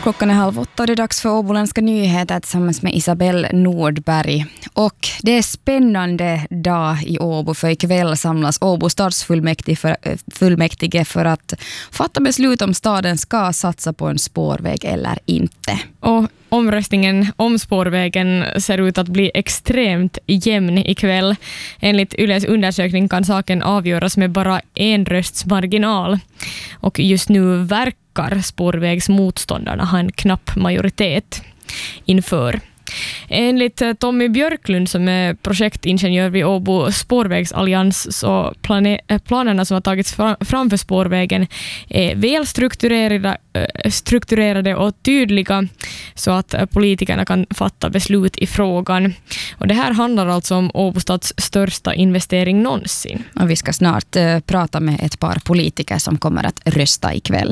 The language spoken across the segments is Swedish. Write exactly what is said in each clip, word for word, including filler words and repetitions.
Klockan är halv åtta och det är dags för Åboländska nyheter tillsammans med Isabelle Nordberg. Och det är spännande dag i Åbo, för ikväll samlas Åbo stadsfullmäktige för, fullmäktige för att fatta beslut om staden ska satsa på en spårväg eller inte. Och omröstningen om spårvägen ser ut att bli extremt jämn ikväll. Enligt Yles undersökning kan saken avgöras med bara en rösts marginal. Och just nu verkar spårvägsmotståndarna ha en knapp majoritet inför. Enligt Tommy Björklund som är projektingenjör vid Åbo spårvägsallians, så plane- planerna som har tagits fram för spårvägen är väl strukturerade, strukturerade och tydliga så att politikerna kan fatta beslut i frågan. Och det här handlar alltså om Åbo stads största investering någonsin. Och vi ska snart uh, prata med ett par politiker som kommer att rösta ikväll.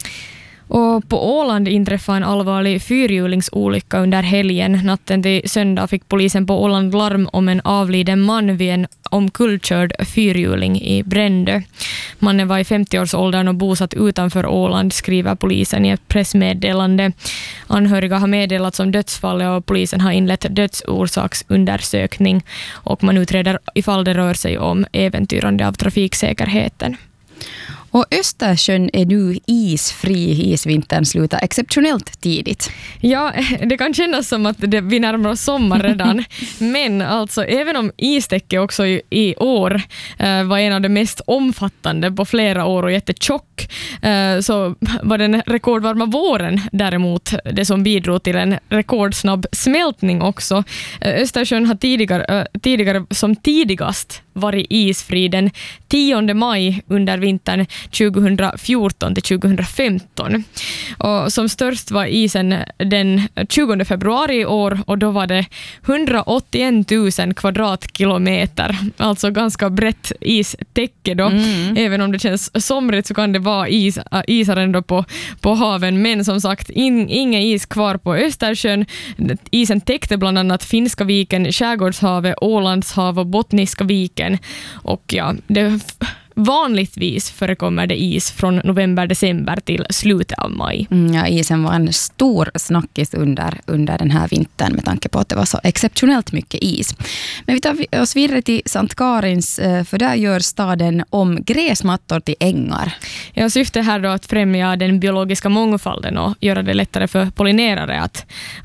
Och på Åland inträffade en allvarlig fyrhjulingsolycka under helgen. Natten till söndag fick polisen på Åland larm om en avliden man vid en omkullkörd fyrhjuling i Brändö. Mannen var i femtioårsåldern och bosatt utanför Åland, skriver polisen i ett pressmeddelande. Anhöriga har meddelats om dödsfallet och polisen har inlett dödsorsaksundersökning och man utreder ifall det rör sig om äventyrande av trafiksäkerheten. Och Östersjön är nu isfri. Isvintern slutar exceptionellt tidigt. Ja, det kan kännas som att det, vi närmar oss sommar redan. Men alltså, även om istäcket också i, i år eh, var en av de mest omfattande på flera år och jättetjock, eh, så var den rekordvarma våren däremot det som bidrog till en rekordsnabb smältning också. Eh, Östersjön har tidigare, eh, tidigare som tidigast varit isfri den tionde maj under vintern tjugohundrafjorton till tjugohundrafemton. Och som störst var isen den tjugonde februari i år och då var det hundraåttioen tusen kvadratkilometer. Alltså ganska brett istäcke då. Mm. Även om det känns somrigt så kan det vara is, isar ändå på, på haven. Men som sagt, in, ingen is kvar på Östersjön. Isen täckte bland annat Finska viken, Skärgårdshavet, Ålandshav och Bottniska viken. Och ja, det vanligtvis förekommer det is från november-december till slutet av maj. Mm, ja, isen var en stor snackis under, under den här vintern med tanke på att det var så exceptionellt mycket is. Men vi tar oss vidare till Sankt Karins, för där gör staden om gräsmattor till ängar. Ja, syftet här då att främja den biologiska mångfalden och göra det lättare för pollinerare att,